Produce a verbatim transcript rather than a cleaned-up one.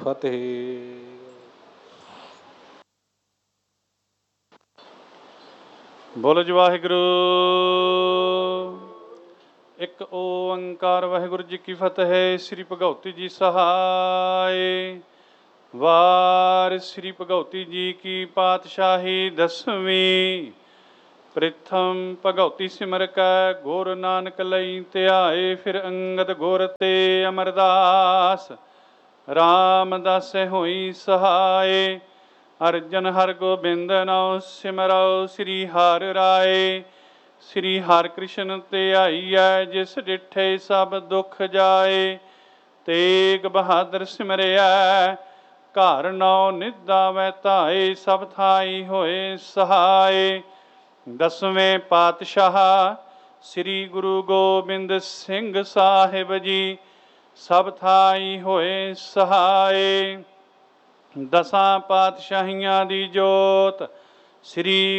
ਫਤਿਹ। ਬੋਲੋ ਜੀ ਵਾਹਿਗੁਰੂ। ਇੱਕ ਓੰਕਾਰ ਵਾਹਿਗੁਰੂ ਜੀ ਕੀ ਫਤਿਹ। ਸ੍ਰੀ ਭਗਉਤੀ ਜੀ ਸਹਾਇ। ਵਾਰ ਸ੍ਰੀ ਭਗਉਤੀ ਜੀ ਕੀ ਪਾਤਸ਼ਾਹੀ ਦਸਵੀਂ। ਪ੍ਰਿਥਮ ਭਗਉਤੀ ਸਿਮਰ ਕੈ ਗੁਰ ਨਾਨਕ ਲਈ ਧਿਆਏ। ਫਿਰ ਅੰਗਦ ਗੁਰ ਤੇ ਅਮਰਦਾਸ ਰਾਮਦਾਸੈ ਹੋਈ ਸਹਾਇ। ਅਰਜਨ ਹਰਿ ਗੋਬਿੰਦ ਨਾਉ ਸਿਮਰਉ ਸ੍ਰੀ ਹਰਿ ਰਾਏ। ਸ੍ਰੀ ਹਰਿ ਕ੍ਰਿਸ਼ਨ ਧਿਆਈਐ ਜਿਸ ਡਿਠੇ ਸਭ ਦੁਖ ਜਾਏ। ਤੇਗ ਬਹਾਦਰ ਸਿਮਰਿਐ ਘਰ ਨੌ ਨਿਧਾ ਵੈ ਧਾਏ। ਸਭ ਥਾਈ ਹੋਏ ਸਹਾਏ। ਦਸਵੇਂ ਪਾਤਸ਼ਾਹ ਸ੍ਰੀ ਗੁਰੂ ਗੋਬਿੰਦ ਸਿੰਘ ਸਾਹਿਬ ਜੀ ਸਭ ਥਾਈ ਹੋਏ ਸਹਾਏ। ਦਸਾਂ ਪਾਤਸ਼ਾਹੀਆਂ ਦੀ ਜੋਤ ਸ੍ਰੀ